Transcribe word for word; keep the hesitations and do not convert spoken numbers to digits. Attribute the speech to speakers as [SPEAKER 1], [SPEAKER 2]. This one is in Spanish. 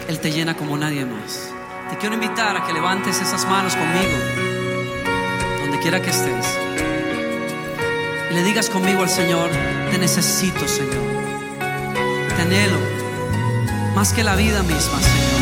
[SPEAKER 1] Él te llena como nadie más. Te quiero invitar a que levantes esas manos conmigo, donde quiera que estés, y le digas conmigo al Señor: te necesito, Señor. Te anhelo más que la vida misma, Señor.